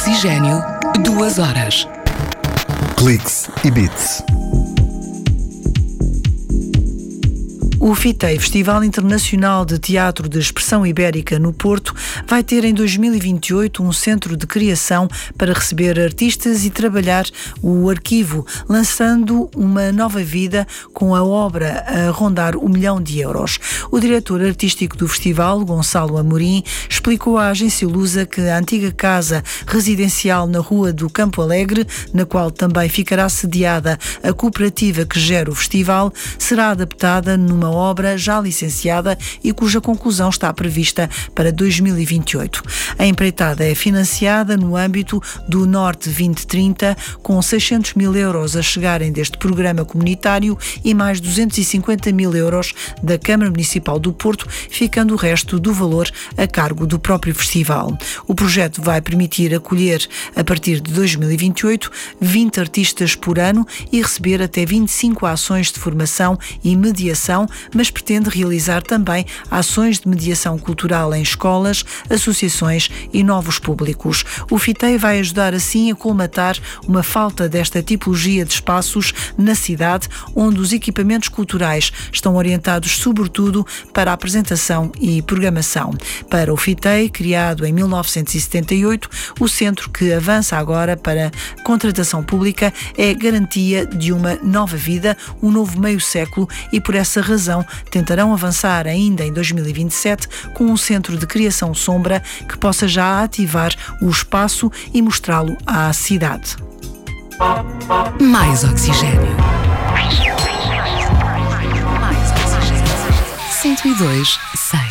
Oxigênio, 2 horas. Cliques e Bits. O FITEI, Festival Internacional de Teatro de Expressão Ibérica no Porto, vai ter em 2028 um centro de criação para receber artistas e trabalhar o arquivo, lançando uma nova vida com a obra a rondar €1 milhão. O diretor artístico do festival, Gonçalo Amorim, explicou à agência Lusa que a antiga casa residencial na Rua do Campo Alegre, na qual também ficará sediada a cooperativa que gera o festival, será adaptada numa obra já licenciada e cuja conclusão está prevista para 2028. A empreitada é financiada no âmbito do Norte 2030, com €600 mil a chegarem deste programa comunitário e mais €250 mil da Câmara Municipal do Porto, ficando o resto do valor a cargo do próprio festival. O projeto vai permitir acolher, a partir de 2028, 20 artistas por ano e receber até 25 ações de formação e mediação, mas pretende realizar também ações de mediação cultural em escolas, associações e novos públicos. O FITEI vai ajudar assim a colmatar uma falta desta tipologia de espaços na cidade, onde os equipamentos culturais estão orientados sobretudo para a apresentação e programação. Para o FITEI, criado em 1978, o centro que avança agora para contratação pública é garantia de uma nova vida, um novo meio século, e por essa razão tentarão avançar ainda em 2027 com um centro de criação sombra que possa já ativar o espaço e mostrá-lo à cidade. Mais oxigênio. 102,6.